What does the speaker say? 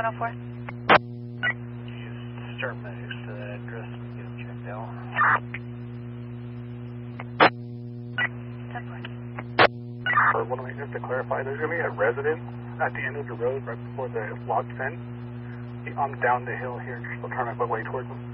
104. Just start medics to that address and get them checked out. 10-4. Just to clarify, there's going to be a residence at the end of the road right before the locked fence. I'm down the hill here, just trying to put way towards them.